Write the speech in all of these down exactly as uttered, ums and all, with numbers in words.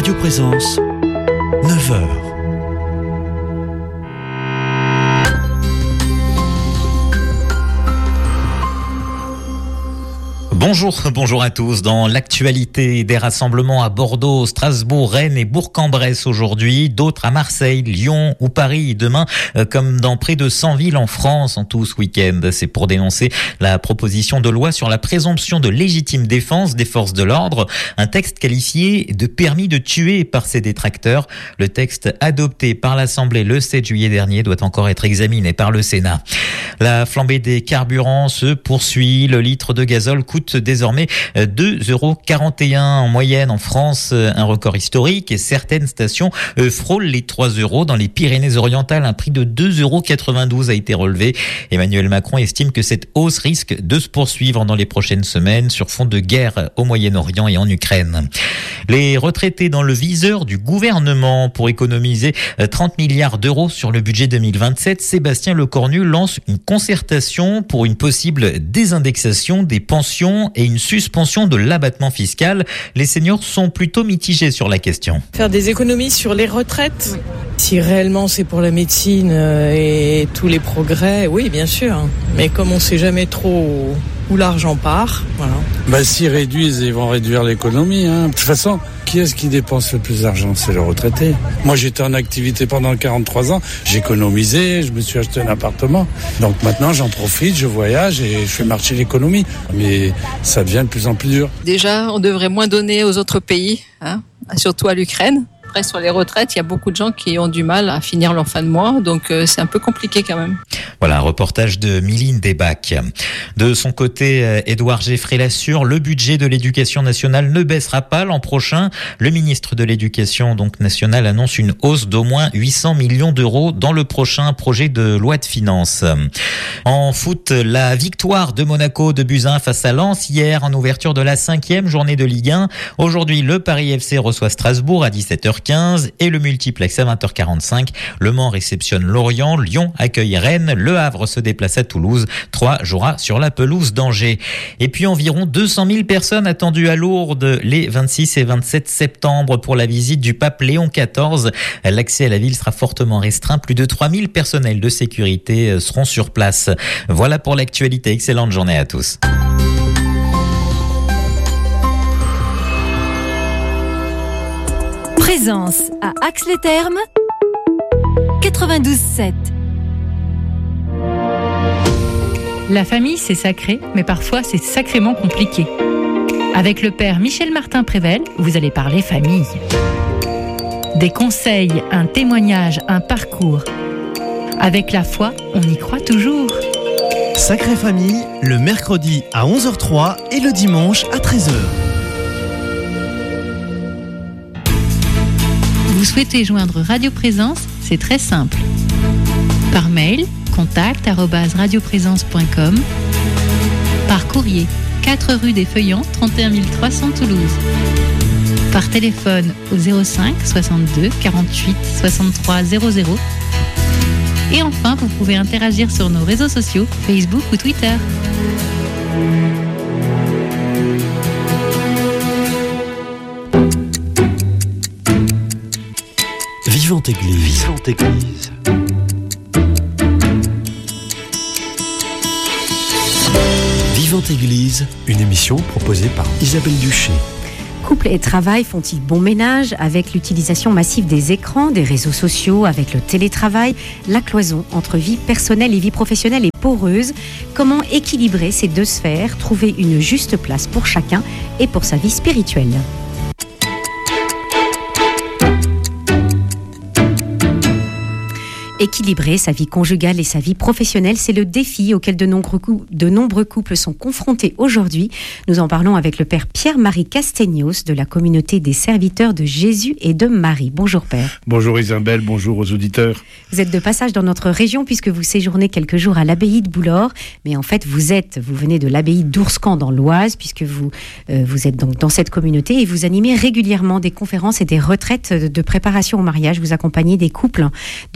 Radio Présence, neuf heures. Bonjour, bonjour à tous. Dans l'actualité, des rassemblements à Bordeaux, Strasbourg, Rennes et Bourg-en-Bresse aujourd'hui, d'autres à Marseille, Lyon ou Paris demain, comme dans près de cent villes en France en tout ce week-end. C'est pour dénoncer la proposition de loi sur la présomption de légitime défense des forces de l'ordre, un texte qualifié de permis de tuer par ses détracteurs. Le texte adopté par l'Assemblée le sept juillet dernier doit encore être examiné par le Sénat. La flambée des carburants se poursuit. Le litre de gazole coûte désormais deux euros quarante et un en moyenne en France, un record historique, et certaines stations frôlent les trois euros. Dans les Pyrénées-Orientales, un prix de deux euros quatre-vingt-douze a été relevé. Emmanuel Macron estime que cette hausse risque de se poursuivre dans les prochaines semaines sur fond de guerre au Moyen-Orient et en Ukraine. Les retraités dans le viseur du gouvernement pour économiser trente milliards d'euros sur le budget deux mille vingt-sept. Sébastien Lecornu lance une concertation pour une possible désindexation des pensions et une suspension de l'abattement fiscal. Les seniors sont plutôt mitigés sur la question. Faire des économies sur les retraites, oui. Si réellement c'est pour la médecine et tous les progrès, oui bien sûr. Mais comme on ne sait jamais trop où l'argent part, voilà. Bah, s'ils réduisent, ils vont réduire l'économie. Hein. De toute façon, qui est-ce qui dépense le plus d'argent ? C'est le retraité. Moi, j'étais en activité pendant quarante-trois ans. J'économisais, je me suis acheté un appartement. Donc maintenant, j'en profite, je voyage et je fais marcher l'économie. Mais ça devient de plus en plus dur. Déjà, on devrait moins donner aux autres pays, hein, surtout à l'Ukraine. Après, sur les retraites, il y a beaucoup de gens qui ont du mal à finir leur fin de mois, donc euh, c'est un peu compliqué quand même. Voilà, un reportage de Miline Desbacs. De son côté, Édouard Geffray l'assure, le budget de l'éducation nationale ne baissera pas l'an prochain. Le ministre de l'Éducation donc nationale annonce une hausse d'au moins huit cents millions d'euros dans le prochain projet de loi de finances. En foot, la victoire de Monaco de buts à un face à Lens hier en ouverture de la cinquième journée de Ligue un. Aujourd'hui, le Paris F C reçoit Strasbourg à dix-sept heures quinze et le multiplex à vingt heures quarante-cinq. Le Mans réceptionne Lorient, Lyon accueille Rennes, Le Havre se déplace à Toulouse, Troyes jouera sur la pelouse d'Angers. Et puis environ deux cent mille personnes attendues à Lourdes les vingt-six et vingt-sept septembre pour la visite du pape Léon quatorze. L'accès à la ville sera fortement restreint, plus de trois mille personnels de sécurité seront sur place. Voilà pour l'actualité, excellente journée à tous. Présence à Ax-les-Thermes, quatre-vingt-douze sept. La famille, c'est sacré, mais parfois c'est sacrément compliqué. Avec le père Michel Martin-Prével, vous allez parler famille. Des conseils, un témoignage, un parcours. Avec la foi, on y croit toujours. Sacrée Famille, le mercredi à onze heures trois et le dimanche à treize heures. Vous souhaitez joindre Radio Présence ? C'est très simple. Par mail, contact arobase radioprésence point com. Par courrier, quatre rue des Feuillants, trente et un mille trois cents Toulouse. Par téléphone au zéro cinq soixante-deux quarante-huit soixante-trois zéro zéro. Et enfin, vous pouvez interagir sur nos réseaux sociaux, Facebook ou Twitter. Vivante Église. Vivante Église. Vivante Église, une émission proposée par Isabelle Duché. Couple et travail font-ils bon ménage avec l'utilisation massive des écrans, des réseaux sociaux, avec le télétravail? La cloison entre vie personnelle et vie professionnelle est poreuse. Comment équilibrer ces deux sphères, trouver une juste place pour chacun et pour sa vie spirituelle? Équilibrer sa vie conjugale et sa vie professionnelle, c'est le défi auquel de nombreux, cou- de nombreux couples sont confrontés aujourd'hui. Nous en parlons avec le père Pierre-Marie Castegnos de la communauté des serviteurs de Jésus et de Marie. Bonjour père. Bonjour Isabelle, bonjour aux auditeurs. Vous êtes de passage dans notre région puisque vous séjournez quelques jours à l'abbaye de Boulor, mais en fait vous êtes, vous venez de l'abbaye d'Ourscan dans l'Oise puisque vous, euh, vous êtes donc dans cette communauté et vous animez régulièrement des conférences et des retraites de préparation au mariage. Vous accompagnez des couples, de nombreux couples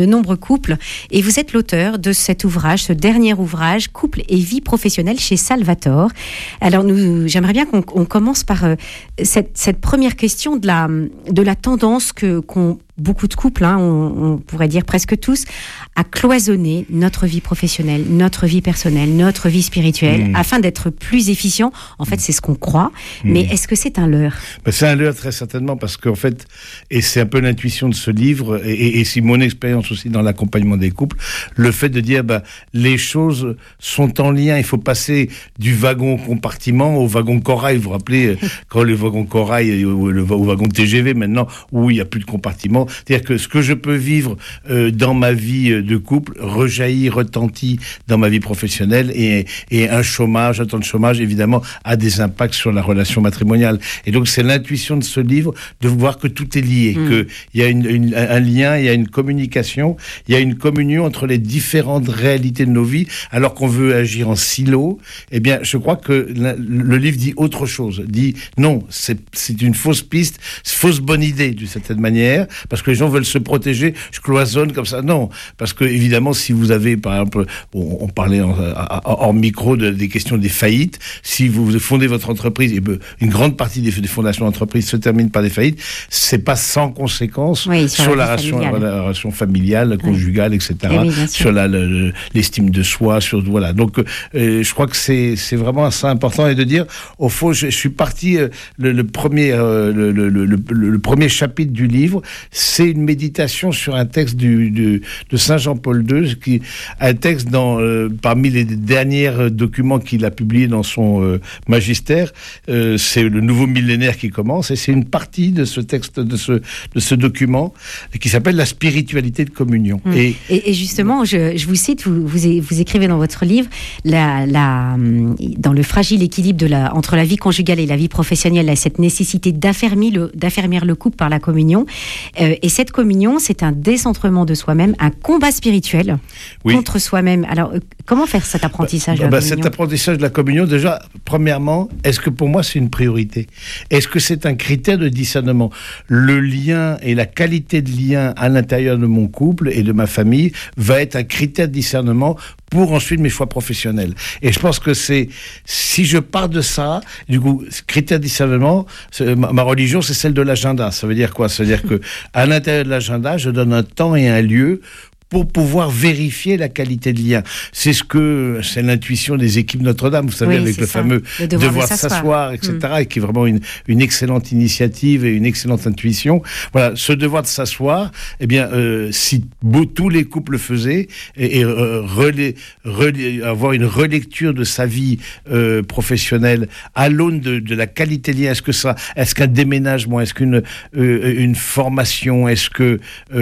couple. Et vous êtes l'auteur de cet ouvrage, ce dernier ouvrage, Couple et vie professionnelle chez Salvatore. Alors, nous, j'aimerais bien qu'on on commence par euh, cette, cette première question de la, de la tendance que, qu'on beaucoup de couples, hein, on, on pourrait dire presque tous, à cloisonner notre vie professionnelle, notre vie personnelle, notre vie spirituelle, mmh. afin d'être plus efficient. En fait, c'est ce qu'on croit. Mmh. Mais est-ce que c'est un leurre ? Ben, c'est un leurre, très certainement, parce qu'en fait, et c'est un peu l'intuition de ce livre, et, et, et c'est mon expérience aussi dans l'accompagnement des couples, le fait de dire, ben, les choses sont en lien. Il faut passer du wagon compartiment au wagon corail. Vous vous rappelez, quand le wagon corail, au, le, au wagon T G V maintenant, où il n'y a plus de compartiment. C'est-à-dire que ce que je peux vivre euh, dans ma vie de couple rejaillit, retentit dans ma vie professionnelle, et, et un chômage, un temps de chômage, évidemment, a des impacts sur la relation matrimoniale. Et donc, c'est l'intuition de ce livre de voir que tout est lié, mmh. qu'il y a une, une, un lien, il y a une communication, il y a une communion entre les différentes réalités de nos vies, alors qu'on veut agir en silo. Eh bien, je crois que le, le livre dit autre chose, dit non, c'est, c'est une fausse piste, fausse bonne idée, d'une certaine manière, parce que les gens veulent se protéger, je cloisonne comme ça. Non, parce que évidemment, si vous avez, par exemple, on, on parlait en, en, hors micro de, des questions des faillites, si vous fondez votre entreprise, et une grande partie des, des fondations d'entreprise se terminent par des faillites, c'est pas sans conséquence oui, sur, sur la, la, relation, la relation familiale, conjugale, oui. et cetera, oui, sur la, le, l'estime de soi, sur voilà. Donc, euh, je crois que c'est, c'est vraiment assez important, et de dire, au fond, je, je suis parti euh, le, le premier, euh, le, le, le, le, le premier chapitre du livre. C'est une méditation sur un texte du, du, de Saint Jean-Paul deux, qui, un texte dans, euh, parmi les derniers documents qu'il a publiés dans son euh, magistère. Euh, c'est le nouveau millénaire qui commence, et c'est une partie de ce texte, de ce, de ce document, qui s'appelle la spiritualité de communion. Mmh. Et, et, et justement, je, je vous cite, vous, vous, vous écrivez dans votre livre, la, la, dans le fragile équilibre de la, entre la vie conjugale et la vie professionnelle, il y a cette nécessité d'affermir le, d'affermir le couple par la communion. Euh, et cette communion, c'est un décentrement de soi-même, un combat spirituel oui. contre soi-même. Alors, euh, comment faire cet apprentissage bah, de la bah, communion ? Cet apprentissage de la communion, déjà, premièrement, est-ce que pour moi c'est une priorité ? Est-ce que c'est un critère de discernement ? Le lien et la qualité de lien à l'intérieur de mon couple et de ma famille va être un critère de discernement pour ensuite mes choix professionnels. Et je pense que c'est, si je pars de ça, du coup, critère de discernement, ma, ma religion, c'est celle de l'agenda. Ça veut dire quoi ? Ça veut dire que, à l'intérieur de l'agenda, je donne un temps et un lieu pour pouvoir vérifier la qualité de lien. C'est ce que, c'est l'intuition des équipes Notre-Dame, vous savez, oui, avec le ça. fameux le devoir, devoir de s'asseoir, s'asseoir et cetera, mmh. et qui est vraiment une, une excellente initiative et une excellente intuition. Voilà, ce devoir de s'asseoir, eh bien, euh, si beau, tous les couples le faisaient, et, et euh, relais, relais, avoir une relecture de sa vie euh, professionnelle à l'aune de, de la qualité de lien, est-ce que ça, est-ce qu'un déménagement, est-ce qu'une euh, une formation, est-ce que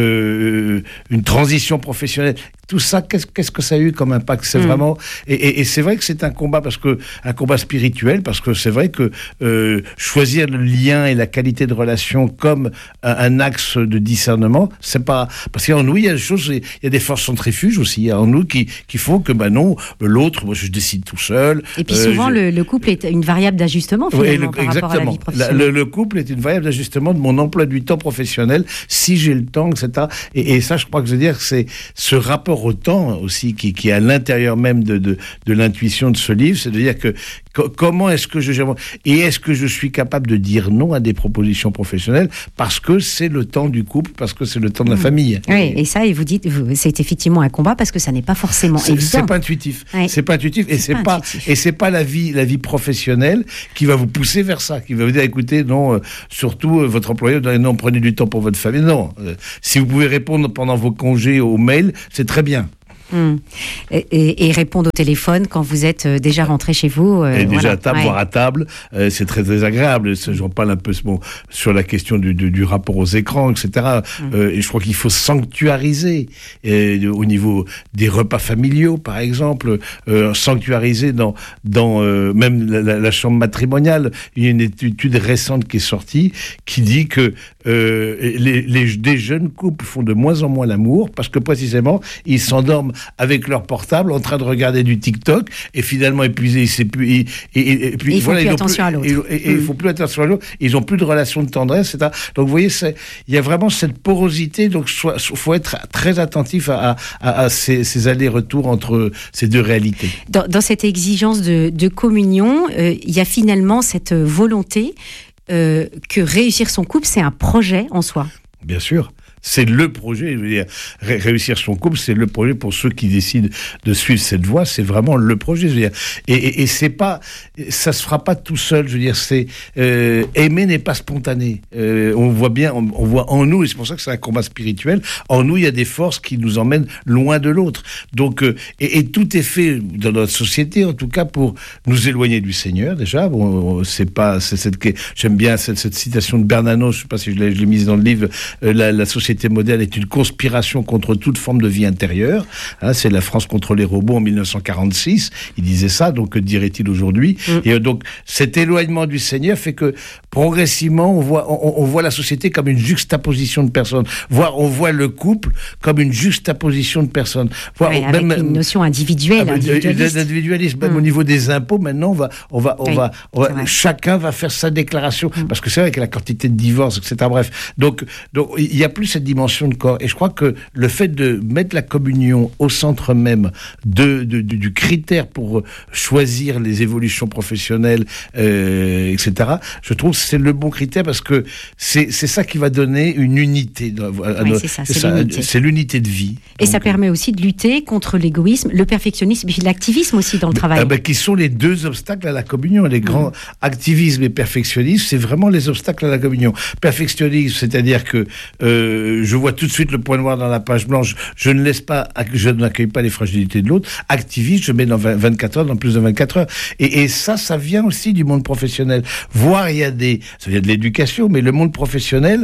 euh, une transition professionnelle, tout ça, qu'est-ce, qu'est-ce que ça a eu comme impact ? C'est mmh. vraiment, et, et, et c'est vrai que c'est un combat, parce que un combat spirituel, parce que c'est vrai que euh, choisir le lien et la qualité de relation comme un, un axe de discernement, c'est pas, parce qu'en nous il y a des choses, il y a des forces centrifuges aussi en nous qui qui font que bah non, l'autre, moi je décide tout seul. Et puis souvent euh, le, le couple est une variable d'ajustement finalement, oui, le, par exactement. rapport à la vie professionnelle. La, le, le couple est une variable d'ajustement de mon emploi du temps professionnel, si j'ai le temps, et cetera. Et, et ça, je crois que je veux dire, c'est ce rapport au temps aussi qui, qui est à l'intérieur même de, de, de l'intuition de ce livre, c'est de dire que co- comment est-ce que je gère, et est-ce que je suis capable de dire non à des propositions professionnelles parce que c'est le temps du couple, parce que c'est le temps de la mmh. famille. Oui, et, et ça, et vous dites, vous, c'est effectivement un combat parce que ça n'est pas forcément c'est, évident. C'est pas intuitif. Ouais. C'est pas intuitif, et c'est, c'est pas, intuitif. Et c'est pas la vie, la vie professionnelle qui va vous pousser vers ça, qui va vous dire, écoutez, non, euh, surtout euh, votre employeur, non, prenez du temps pour votre famille. Non, euh, si vous pouvez répondre pendant vos congés aux mails, c'est très bien. Mmh. Et, et, et répondre au téléphone quand vous êtes déjà rentré chez vous. Euh, et déjà voilà. à table, ouais. voire à table, euh, c'est très très agréable. J'en parle un peu bon, sur la question du, du, du rapport aux écrans, et cetera. Mmh. Euh, et je crois qu'il faut sanctuariser et, au niveau des repas familiaux, par exemple, euh, sanctuariser dans, dans euh, même la, la chambre matrimoniale. Il y a une étude récente qui est sortie qui dit que euh, les, les, des jeunes couples font de moins en moins l'amour parce que précisément ils s'endorment avec leur portable en train de regarder du TikTok et finalement épuisés, ils s'épuisent. Et, et, et, et puis, ils voilà, font plus ils attention plus, à l'autre. Et, et, et mmh. ils font plus attention à l'autre. Ils ont plus de relation de tendresse, et cetera. Donc vous voyez, c'est, il y a vraiment cette porosité. Donc il faut être très attentif à, à, à ces, ces allers-retours entre ces deux réalités. Dans, dans cette exigence de, de communion, euh, il y a finalement cette volonté euh, que réussir son couple, c'est un projet en soi. Bien sûr. C'est le projet, je veux dire, ré- réussir son couple, c'est le projet pour ceux qui décident de suivre cette voie, c'est vraiment le projet, je veux dire. Et, et, et c'est pas, ça se fera pas tout seul, je veux dire, c'est, euh, aimer n'est pas spontané. Euh, on voit bien, on, on voit en nous, et c'est pour ça que c'est un combat spirituel, en nous, il y a des forces qui nous emmènent loin de l'autre. Donc, euh, et, et tout est fait dans notre société, en tout cas, pour nous éloigner du Seigneur, déjà. Bon, c'est pas, c'est cette, j'aime bien cette, cette citation de Bernanos, je sais pas si je l'ai, je l'ai mise dans le livre, euh, la, la société société moderne est une conspiration contre toute forme de vie intérieure. Hein, c'est la France contre les robots en mille neuf cent quarante-six. Il disait ça, donc que dirait-il aujourd'hui? mmh. Et euh, donc, cet éloignement du Seigneur fait que progressivement, on voit, on, on voit la société comme une juxtaposition de personnes. Voire, on voit le couple comme une juxtaposition de personnes. Voire, oui, avec même, une notion individuelle, ah, individualiste. Individualiste. Même mmh. au niveau des impôts, maintenant, on va, on va, on oui, va, on va chacun va faire sa déclaration. Mmh. Parce que c'est vrai que la quantité de divorces, et cetera. Bref. Donc, donc, il n'y a plus cette dimension de corps. Et je crois que le fait de mettre la communion au centre même de, de, de du critère pour choisir les évolutions professionnelles, euh, et cetera, je trouve que c'est le bon critère parce que c'est, c'est ça qui va donner une unité. À oui, nos, c'est ça, c'est, c'est, ça l'unité. c'est l'unité de vie. Et donc, ça permet aussi de lutter contre l'égoïsme, le perfectionnisme et l'activisme aussi dans le travail. Ah ben, qui sont les deux obstacles à la communion. Les grands mmh. activisme et perfectionnisme, c'est vraiment les obstacles à la communion. Perfectionnisme, c'est-à-dire que euh, je vois tout de suite le point noir dans la page blanche, je ne laisse pas, je n'accueille pas les fragilités de l'autre. Activiste, je mets dans vingt-quatre heures, dans plus de vingt-quatre heures. Et, et ça, ça vient aussi du monde professionnel. Voire, il y a des, ça vient de l'éducation, mais le monde professionnel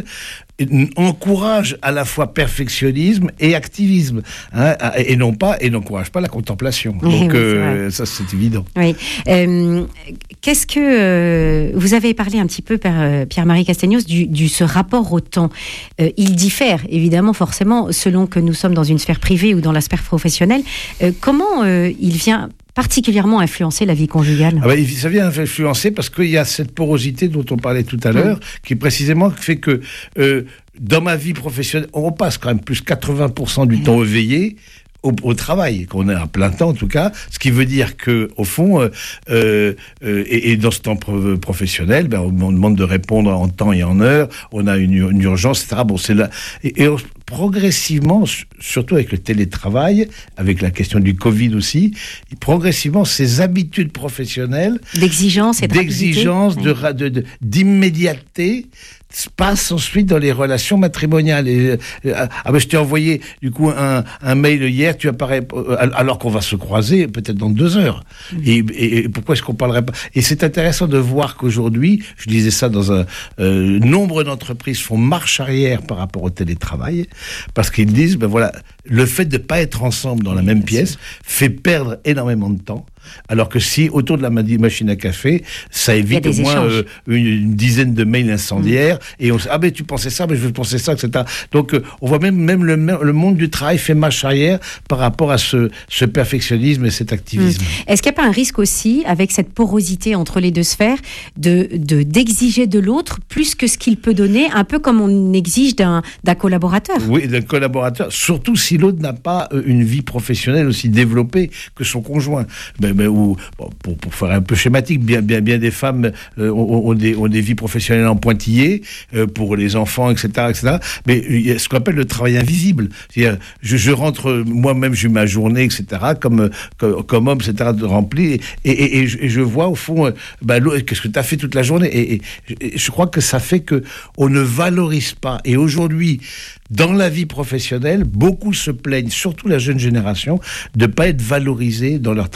encourage à la fois perfectionnisme et activisme, hein, et non pas, et n'encourage pas la contemplation. Donc, oui, euh, ça, c'est évident. Oui. Euh, qu'est-ce que euh, vous avez parlé un petit peu, Père, Pierre-Marie Castagnos, du, du ce rapport au temps. Euh, il diffère évidemment, forcément, selon que nous sommes dans une sphère privée ou dans la sphère professionnelle. Euh, comment euh, il vient particulièrement influencer la vie conjugale? Ah ben, ça vient influencer parce qu'il y a cette porosité dont on parlait tout à l'heure, mmh. qui précisément fait que euh, dans ma vie professionnelle, on passe quand même plus quatre-vingts pour cent du mmh. temps éveillé au, au travail, qu'on est à plein temps en tout cas, ce qui veut dire que au fond, euh, euh, et, et dans ce temps pro- professionnel, ben, on demande de répondre en temps et en heure, on a une, une urgence, et cetera. Bon, c'est là. Et, et on, progressivement, surtout avec le télétravail, avec la question du Covid aussi, progressivement, ces habitudes professionnelles, d'exigence et de d'exigence, de, oui. de, de, d'immédiateté, se passe ensuite dans les relations matrimoniales. Et, euh, ah ben je t'ai envoyé du coup un, un mail hier, tu apparais euh, alors qu'on va se croiser peut-être dans deux heures. Mmh. Et, et, et pourquoi est-ce qu'on parlerait pas? Et c'est intéressant de voir qu'aujourd'hui, je disais ça dans un euh, nombre d'entreprises font marche arrière par rapport au télétravail parce qu'ils disent ben voilà, le fait de pas être ensemble dans la même pièce fait perdre énormément de temps. Alors que si, autour de la machine à café, ça évite au moins euh, une, une dizaine de mails incendiaires, mmh. et on se dit, ah ben tu pensais ça, mais je pensais ça, et cetera. Donc euh, on voit même, même le, le monde du travail fait marche arrière par rapport à ce, ce perfectionnisme et cet activisme. Mmh. Est-ce qu'il n'y a pas un risque aussi, avec cette porosité entre les deux sphères, de, de, d'exiger de l'autre plus que ce qu'il peut donner, un peu comme on exige d'un, d'un collaborateur? Oui, d'un collaborateur, surtout si l'autre n'a pas une vie professionnelle aussi développée que son conjoint. Ben, Mais, ou, bon, pour, pour faire un peu schématique, bien, bien, bien des femmes euh, ont, ont, des, ont des vies professionnelles en pointillés euh, pour les enfants, et cetera, et cetera. Mais il y a ce qu'on appelle le travail invisible. C'est-à-dire, je, je rentre, moi-même, j'ai ma journée, et cetera, comme, comme, comme homme, et cetera, de rempli, et, et, et, je, et je vois au fond, euh, bah, qu'est-ce que tu as fait toute la journée. Et, et, et je crois que ça fait que on ne valorise pas. Et aujourd'hui, dans la vie professionnelle, beaucoup se plaignent, surtout la jeune génération, de ne pas être valorisés dans leur travail.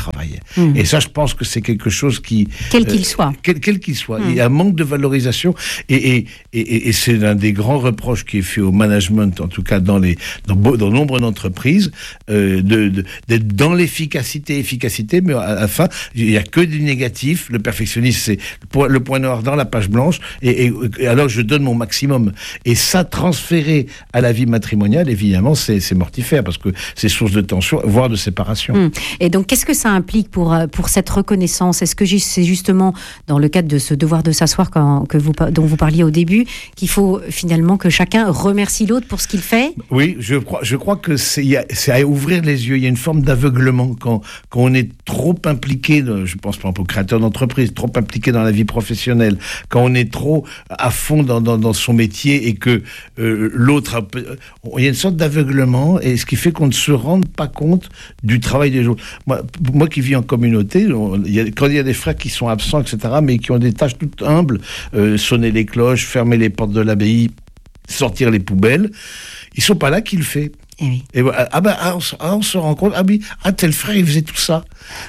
Mmh. Et ça, je pense que c'est quelque chose qui... Quel qu'il euh, soit. Quel, quel qu'il soit. Mmh. Il y a un manque de valorisation et, et, et, et c'est l'un des grands reproches qui est fait au management, en tout cas dans, les, dans, dans nombre d'entreprises, euh, de, de, d'être dans l'efficacité, efficacité, mais à la fin, il n'y a que du négatif. Le perfectionnisme, c'est le point noir dans la page blanche et, et, et alors je donne mon maximum. Et ça, transféré à la vie matrimoniale, évidemment, c'est, c'est mortifère parce que c'est source de tension, voire de séparation. Mmh. Et donc, qu'est-ce que ça implique pour, pour cette reconnaissance ? Est-ce que c'est justement dans le cadre de ce devoir de s'asseoir quand, que vous, dont vous parliez au début, qu'il faut finalement que chacun remercie l'autre pour ce qu'il fait ? Oui, je crois, je crois que c'est, y a, c'est à ouvrir les yeux. Il y a une forme d'aveuglement quand, quand on est trop impliqué, je pense par exemple aux créateurs d'entreprise, trop impliqué dans la vie professionnelle, quand on est trop à fond dans, dans, dans son métier et que euh, l'autre... A, il y a une sorte d'aveuglement et ce qui fait qu'on ne se rende pas compte du travail des autres. Moi, moi qui vis en communauté, on, il y a, quand il y a des frères qui sont absents, et cetera, mais qui ont des tâches toutes humbles, euh, sonner les cloches, fermer les portes de l'abbaye, sortir les poubelles, ils sont pas là qui le fait. Et oui. Et ah ben ah, on, ah, on se rend compte, ah oui, ah tel frère il faisait tout ça,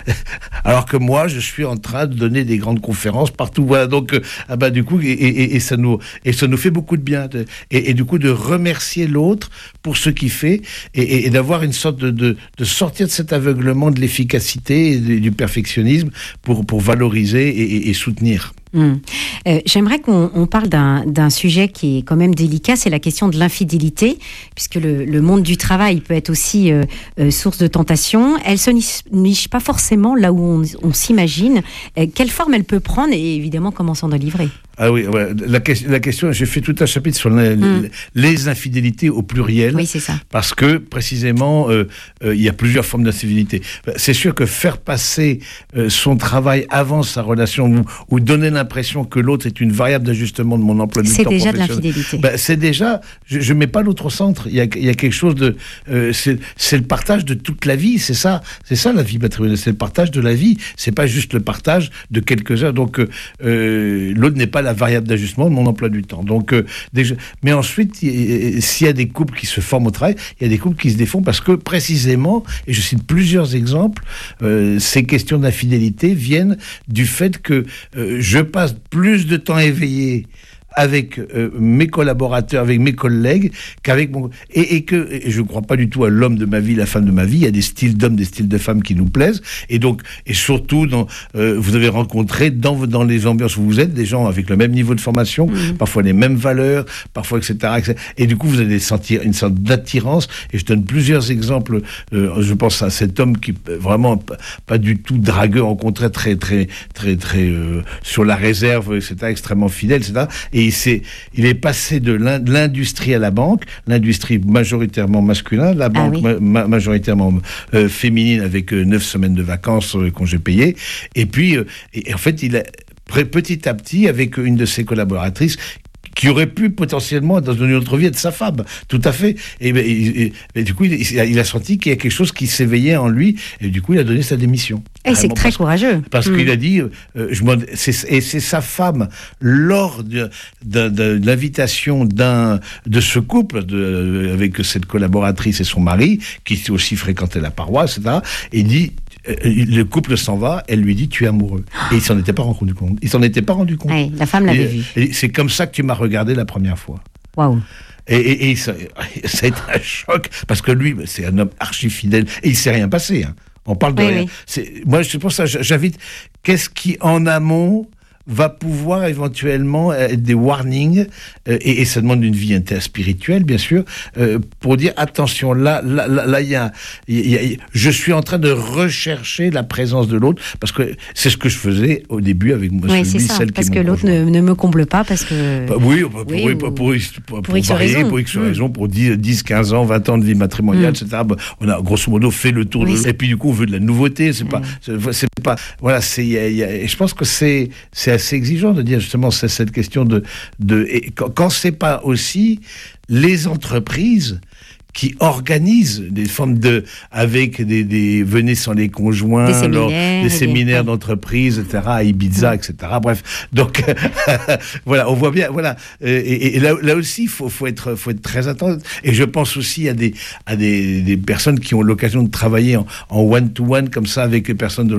alors que moi je suis en train de donner des grandes conférences partout, voilà, donc euh, ah ben du coup et, et, et ça nous et ça nous fait beaucoup de bien de, et, et du coup de remercier l'autre pour ce qu'il fait et, et, et d'avoir une sorte de, de de sortir de cet aveuglement de l'efficacité et de, du perfectionnisme pour pour valoriser et, et, et soutenir. Mmh. Euh, j'aimerais qu'on on parle d'un, d'un sujet qui est quand même délicat, c'est la question de l'infidélité, puisque le, le monde du travail peut être aussi euh, euh, source de tentation. Elle se niche pas forcément là où on, on s'imagine. Euh, quelle forme elle peut prendre et évidemment comment s'en délivrer ? Ah oui, ouais. la, la question, j'ai fait tout un chapitre sur les, mmh. les infidélités au pluriel. Oui, c'est ça. Parce que, précisément, euh, euh, il y a plusieurs formes d'infidélité. C'est sûr que faire passer euh, son travail avant sa relation ou, ou donner l'impression que l'autre est une variable d'ajustement de mon emploi du c'est temps déjà professionnel. De l'infidélité. Ben, c'est déjà, je ne mets pas l'autre au centre. Il y a, il y a quelque chose de, euh, c'est, c'est le partage de toute la vie. C'est ça, c'est ça la vie matrimoniale. C'est le partage de la vie. C'est pas juste le partage de quelques heures. Donc, euh, l'autre n'est pas la variable d'ajustement de mon emploi du temps. Donc, euh, déjà, mais ensuite, s'il y a des couples qui se forment au travail, il y a des couples qui se défont parce que précisément, et je cite plusieurs exemples, euh, ces questions d'infidélité viennent du fait que euh, je passe plus de temps éveillé avec euh, mes collaborateurs, avec mes collègues, qu'avec mon... Et, et que et je ne crois pas du tout à l'homme de ma vie, la femme de ma vie. Il y a des styles d'hommes, des styles de femmes qui nous plaisent. Et donc, et surtout, dans, euh, vous avez rencontré dans, dans les ambiances où vous êtes, des gens avec le même niveau de formation, mmh. parfois les mêmes valeurs, parfois, et cetera, et cetera. Et du coup, vous allez sentir une sorte d'attirance. Et je donne plusieurs exemples. Euh, je pense à cet homme qui, vraiment, pas, pas du tout dragueur, au contraire, très, très, très, très, euh, sur la réserve, et cetera, extrêmement fidèle, et cetera. Et il, s'est, il est passé de l'industrie à la banque, l'industrie majoritairement masculin, la banque ah oui. ma, majoritairement euh, féminine avec euh, neuf semaines de vacances, euh, congés payés. Et puis, euh, et, et en fait, il a, petit à petit, avec une de ses collaboratrices, qui aurait pu potentiellement, dans une autre vie, être sa femme. Tout à fait. Et, et, et, et du coup, il, il a senti qu'il y a quelque chose qui s'éveillait en lui, et du coup, il a donné sa démission. Et c'est très parce, courageux. Parce mmh. qu'il a dit, euh, je c'est, et c'est sa femme, lors de, de, de, de l'invitation d'un, de ce couple, de, avec cette collaboratrice et son mari, qui aussi fréquentait la paroisse, et cetera, et il dit, le couple s'en va, elle lui dit tu es amoureux. Et il s'en était pas rendu compte. Il s'en était pas rendu compte. Oui, la femme l'avait et, vu. Et c'est comme ça que tu m'as regardé la première fois. Waouh. Et, et, et ça, ça a été un choc parce que lui, c'est un homme archi fidèle et il s'est rien passé. Hein. On parle de oui, rien. Oui. C'est, moi, c'est pour ça j'invite. Qu'est-ce qui en amont va pouvoir éventuellement être des warnings, euh, et, et ça demande une vie interspirituelle, bien sûr, euh, pour dire, attention, là, là, là, là y a, y a, je suis en train de rechercher la présence de l'autre, parce que c'est ce que je faisais au début avec moi, oui, celui, c'est ça, celle parce qui que l'autre ne, ne me comble pas, parce que... Bah, oui, pour, oui, pour, ou... pour, pour, pour, pour X varier, raison. pour X mmh. raison, pour dix, quinze ans, vingt ans de vie matrimoniale, mmh. et cetera. On a grosso modo fait le tour, oui, de... et puis du coup, on veut de la nouveauté, c'est mmh. pas, c'est, c'est pas, voilà, c'est, y a, y a... et je pense que c'est, c'est assez exigeant de dire justement c'est cette question de, de et quand, quand c'est pas aussi les entreprises qui organisent des formes de, avec des, des venez sans les conjoints, des séminaires, alors, des séminaires des... d'entreprise, et cetera, à Ibiza, et cetera. Bref, donc voilà, on voit bien, voilà. Et, et là, là aussi, faut, faut être, faut être très attentif. Et je pense aussi à des, à des, des personnes qui ont l'occasion de travailler en, en one-to-one comme ça avec les personnes de